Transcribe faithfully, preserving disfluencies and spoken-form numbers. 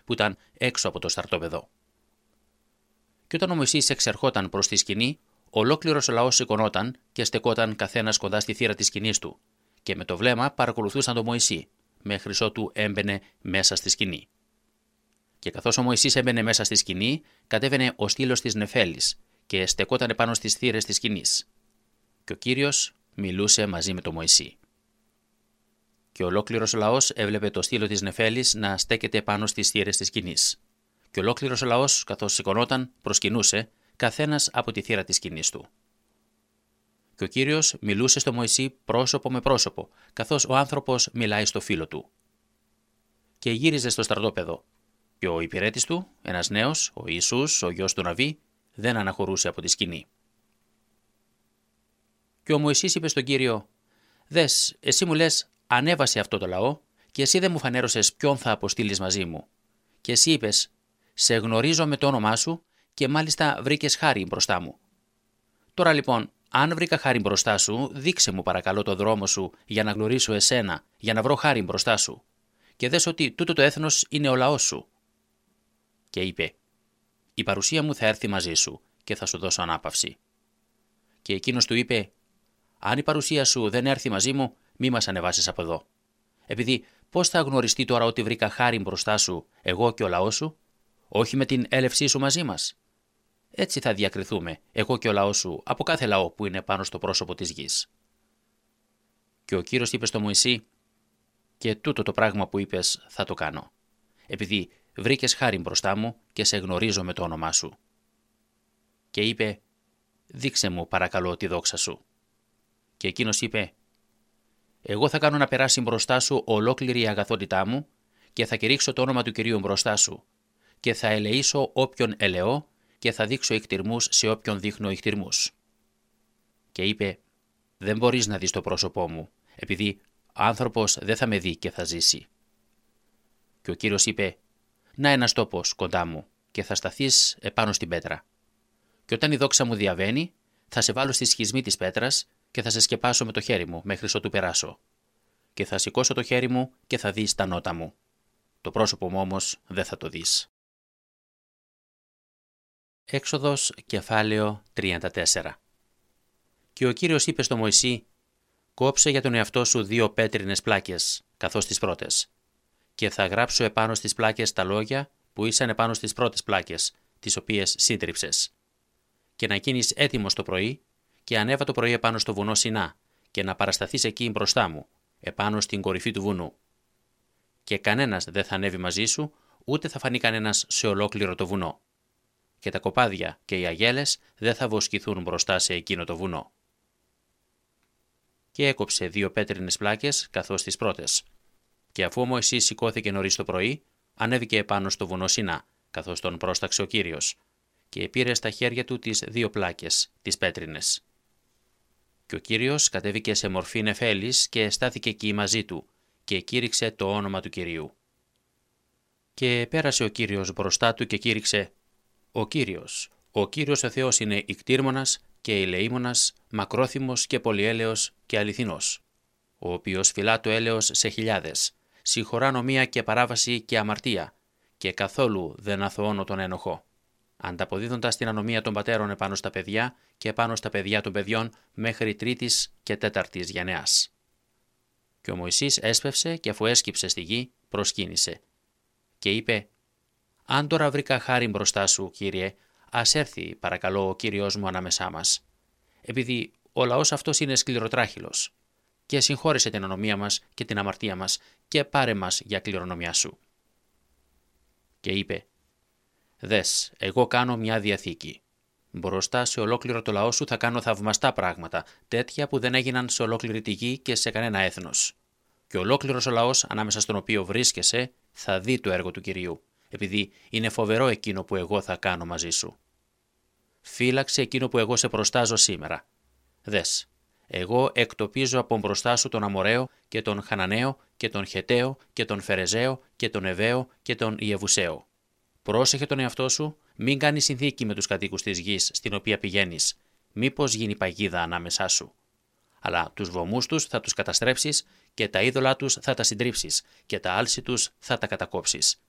που ήταν έξω από το στρατόπεδο. Και όταν ο Μωυσής εξερχόταν προς τη σκηνή, ολόκληρος ο λαός σηκωνόταν και στεκόταν καθένας κοντά στη θύρα της σκηνής του, και με το βλέμμα παρακολουθούσαν τον Μωυσή, μέχρι ότου έμπαινε μέσα στη σκηνή. Και καθώς ο Μωυσής έμπαινε μέσα στη σκηνή, κατέβαινε ο στήλος της Νεφέλης και στεκόταν επάνω στις θύρες της σκηνής. Και ο Κύριος μιλούσε μαζί με τον Μωυσή. Και ολόκληρος ο λαός έβλεπε το στήλο της Νεφέλης να στέκεται πάνω στις θύρες της σκηνής. Και ολόκληρος ο λαός, καθώς σηκωνόταν, προσκυνούσε, καθένας από τη θύρα της σκηνής του. Και ο Κύριος μιλούσε στο Μωυσή πρόσωπο με πρόσωπο, καθώς ο άνθρωπος μιλάει στο φίλο του. Και γύριζε στο στρατόπεδο. Και ο υπηρέτης του, ένας νέος, ο Ιησούς, ο γιος του Ναβί, δεν αναχωρούσε από τη σκηνή. Και ο Μωυσής είπε στον Κύριο: «Δες, εσύ μου λες, ανέβασε αυτό το λαό, και εσύ δεν μου φανέρωσες ποιον θα αποστείλεις μαζί μου. Και εσύ είπες, σε γνωρίζω με το όνομά σου, και μάλιστα βρήκες χάρη μπροστά μου. Τώρα λοιπόν, αν βρήκα χάρη μπροστά σου, δείξε μου παρακαλώ το δρόμο σου για να γνωρίσω εσένα, για να βρω χάρη μπροστά σου. Και δες ότι τούτο το έθνος είναι ο λαός σου». Και είπε: «Η παρουσία μου θα έρθει μαζί σου και θα σου δώσω ανάπαυση». Και εκείνος του είπε: «Αν η παρουσία σου δεν έρθει μαζί μου, μη μας ανεβάσεις από εδώ. Επειδή πώς θα γνωριστεί τώρα ότι βρήκα χάρη μπροστά σου, εγώ και ο λαός σου, όχι με την έλευσή σου μαζί μας? Έτσι θα διακριθούμε, εγώ και ο λαός σου, από κάθε λαό που είναι πάνω στο πρόσωπο της γης». Και ο Κύριος είπε στο Μωυσή: «Και τούτο το πράγμα που είπες θα το κάνω, επειδή βρήκες χάρη μπροστά μου και σε γνωρίζω με το όνομά σου». Και είπε: «Δείξε μου παρακαλώ τη δόξα σου». Και εκείνος είπε: «Εγώ θα κάνω να περάσει μπροστά σου ολόκληρη η αγαθότητά μου και θα κηρύξω το όνομα του Κυρίου μπροστά σου και θα ελεήσω όποιον ελεώ και θα δείξω ικτυρμούς σε όποιον δείχνω ικτυρμούς». Και είπε: «Δεν μπορείς να δεις το πρόσωπό μου, επειδή άνθρωπος δεν θα με δει και θα ζήσει». Και ο Κύριος είπε: «Να ένας τόπος κοντά μου και θα σταθείς επάνω στην πέτρα. Και όταν η δόξα μου διαβαίνει, θα σε βάλω στη σχισμή της πέτρας και θα σε σκεπάσω με το χέρι μου μέχρι ότου περάσω. Και θα σηκώσω το χέρι μου και θα δεις τα νότα μου. Το πρόσωπο μου όμως δεν θα το δεις». Έξοδος κεφάλαιο τριάντα τέσσερα. Και ο Κύριος είπε στο Μωυσή: «Κόψε για τον εαυτό σου δύο πέτρινες πλάκες, καθώς τις πρώτες, και θα γράψω επάνω στις πλάκες τα λόγια που ήσαν επάνω στις πρώτες πλάκες, τις οποίες σύντριψες. Και να γίνεις έτοιμος το πρωί, και ανέβα το πρωί επάνω στο βουνό Σινά, και να παρασταθείς εκεί μπροστά μου, επάνω στην κορυφή του βουνού. Και κανένας δεν θα ανέβει μαζί σου, ούτε θα φανεί κανένας σε ολόκληρο το βουνό. Και τα κοπάδια και οι αγέλες δεν θα βοσκηθούν μπροστά σε εκείνο το βουνό». Και έκοψε δύο πέτρινες πλάκες καθώς τις πρώτες. Και αφού ο Μωυσής σηκώθηκε νωρίς το πρωί, ανέβηκε επάνω στο βουνό Σινά, καθώς τον πρόσταξε ο Κύριος, και πήρε στα χέρια του τις δύο πλάκες, τις πέτρινες. Και ο Κύριος κατέβηκε σε μορφή νεφέλης και στάθηκε εκεί μαζί του, και κήρυξε το όνομα του Κυρίου. Και πέρασε ο Κύριος μπροστά του και κήρυξε: «Ο Κύριος, ο Κύριος ο Θεός είναι ικτήρμονας και ηλεήμονας, μακρόθυμος και πολυέλεος και αληθινός, ο οποίος φυλά το έλεος σε χιλιάδες, συγχωρά νομία και παράβαση και αμαρτία, και καθόλου δεν αθωώνω τον ένοχο, ανταποδίδοντας την ανομία των πατέρων επάνω στα παιδιά και επάνω στα παιδιά των παιδιών μέχρι τρίτης και τέταρτης γενεάς». Και ο Μωυσής έσπευσε και αφού έσκυψε στη γη, προσκύνησε. Και είπε: «Αν τώρα βρήκα χάρη μπροστά σου, Κύριε, ας έρθει παρακαλώ ο Κύριος μου ανάμεσά μας, επειδή ο λαός αυτός είναι σκληροτράχυλος, και συγχώρεσε την ανομία μας και την αμαρτία μας και πάρε μας για κληρονομιά σου». Και είπε: «Δες, εγώ κάνω μια διαθήκη. Μπροστά σε ολόκληρο το λαό σου θα κάνω θαυμαστά πράγματα, τέτοια που δεν έγιναν σε ολόκληρη τη γη και σε κανένα έθνος. Και ολόκληρος ο λαός ανάμεσα στον οποίο βρίσκεσαι θα δει το έργο του Κυρίου, επειδή είναι φοβερό εκείνο που εγώ θα κάνω μαζί σου. Φύλαξε εκείνο που εγώ σε προστάζω σήμερα. Δες, εγώ εκτοπίζω από μπροστά σου τον Αμοραίο και τον Χαναναίο και τον Χεταίο και τον Φερεζαίο και τον Εβαίο και τον Ιεβουσαίο. Πρόσεχε τον εαυτό σου, μην κάνεις συνθήκη με τους κατοίκους της γης στην οποία πηγαίνεις, μήπως γίνει παγίδα ανάμεσά σου. Αλλά τους βωμούς τους θα τους καταστρέψεις και τα είδωλά τους θα τα συντρίψεις και τα άλση τους θα τα κατακόψεις.